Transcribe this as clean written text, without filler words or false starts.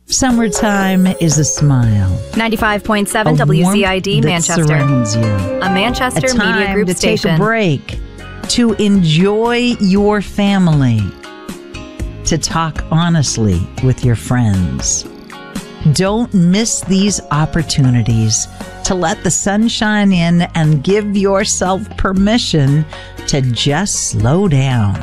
Summertime is a smile. 95.7 A WCID warmth that Manchester. surrounds you. A Manchester A time Media Group to station. take a break, to enjoy your family, to talk honestly with your friends. Don't miss these opportunities to let the sunshine in and give yourself permission to just slow down.